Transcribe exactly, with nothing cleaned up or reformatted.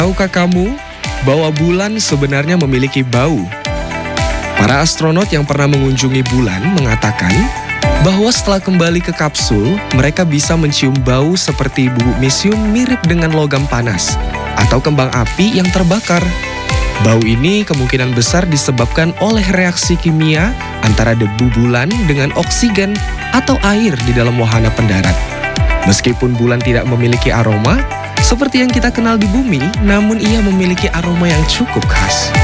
Tahukah kamu bahwa bulan sebenarnya memiliki bau? Para astronot yang pernah mengunjungi bulan mengatakan bahwa setelah kembali ke kapsul, mereka bisa mencium bau seperti bubuk-mesium mirip dengan logam panas atau kembang api yang terbakar. Bau ini kemungkinan besar disebabkan oleh reaksi kimia antara debu bulan dengan oksigen atau air di dalam wahana pendarat. Meskipun bulan tidak memiliki aroma seperti yang kita kenal di bumi, namun ia memiliki aroma yang cukup khas.